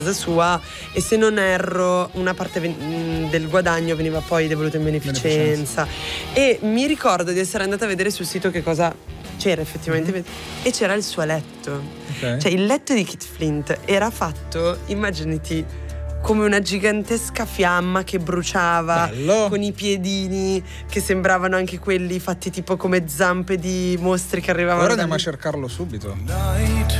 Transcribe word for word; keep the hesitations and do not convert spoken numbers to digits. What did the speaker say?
sua, e se non erro una parte ven- del guadagno veniva poi devoluta in beneficenza. beneficenza e mi ricordo di essere andata a vedere sul sito che cosa c'era effettivamente, mm-hmm. e c'era il suo letto, okay. Cioè il letto di Kit Flint era fatto, immaginati, come una gigantesca fiamma che bruciava. Bello. Con i piedini che sembravano anche quelli fatti tipo come zampe di mostri che arrivavano. Ora andiamo a cercarlo subito.